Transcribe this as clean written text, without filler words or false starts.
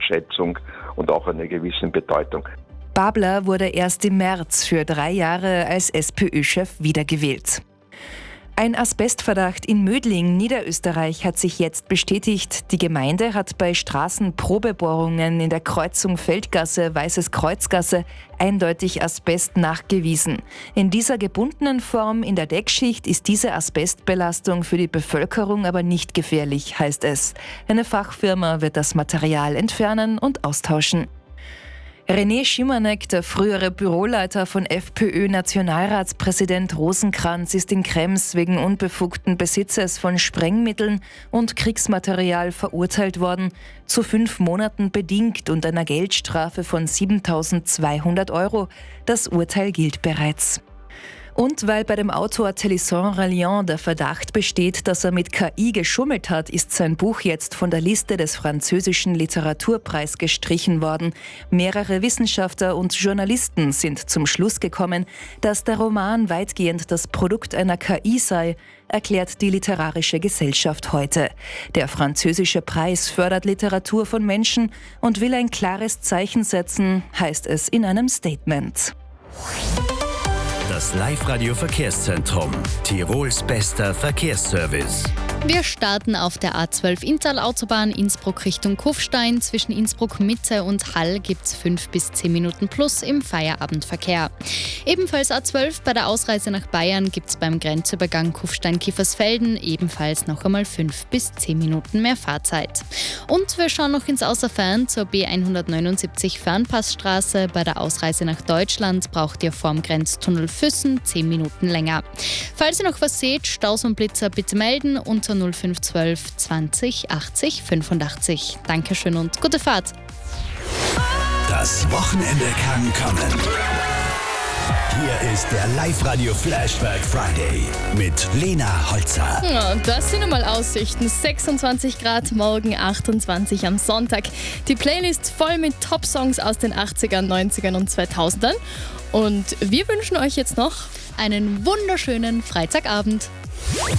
Wertschätzung und auch einer gewissen Bedeutung. Babler wurde erst im März für 3 Jahre als SPÖ-Chef wiedergewählt. Ein Asbestverdacht in Mödling, Niederösterreich, hat sich jetzt bestätigt. Die Gemeinde hat bei Straßenprobebohrungen in der Kreuzung Feldgasse-Weißes-Kreuzgasse eindeutig Asbest nachgewiesen. In dieser gebundenen Form in der Deckschicht ist diese Asbestbelastung für die Bevölkerung aber nicht gefährlich, heißt es. Eine Fachfirma wird das Material entfernen und austauschen. René Schimanek, der frühere Büroleiter von FPÖ-Nationalratspräsident Rosenkranz, ist in Krems wegen unbefugten Besitzes von Sprengmitteln und Kriegsmaterial verurteilt worden, zu 5 Monaten bedingt und einer Geldstrafe von 7.200 €. Das Urteil gilt bereits. Und weil bei dem Autor Thélisson Rallian der Verdacht besteht, dass er mit KI geschummelt hat, ist sein Buch jetzt von der Liste des französischen Literaturpreis gestrichen worden. Mehrere Wissenschaftler und Journalisten sind zum Schluss gekommen, dass der Roman weitgehend das Produkt einer KI sei, erklärt die Literarische Gesellschaft heute. Der französische Preis fördert Literatur von Menschen und will ein klares Zeichen setzen, heißt es in einem Statement. Das Live-Radio-Verkehrszentrum. Tirols bester Verkehrsservice. Wir starten auf der A12 Inntal-Autobahn Innsbruck Richtung Kufstein. Zwischen Innsbruck Mitte und Hall gibt es 5 bis 10 Minuten plus im Feierabendverkehr. Ebenfalls A12 bei der Ausreise nach Bayern gibt es beim Grenzübergang Kufstein-Kiefersfelden ebenfalls noch einmal 5 bis 10 Minuten mehr Fahrzeit. Und wir schauen noch ins Außerfern zur B179 Fernpassstraße. Bei der Ausreise nach Deutschland braucht ihr vorm Grenztunnel Füssen 10 Minuten länger. Falls ihr noch was seht, Staus und Blitzer bitte melden unter 0512 20 80 85. Dankeschön und gute Fahrt. Das Wochenende kann kommen. Hier ist der Live-Radio Flashback Friday mit Lena Holzer. Ja, das sind einmal Aussichten. 26 Grad, morgen 28 am Sonntag. Die Playlist voll mit Top-Songs aus den 80ern, 90ern und 2000ern. Und wir wünschen euch jetzt noch Einen wunderschönen Freitagabend.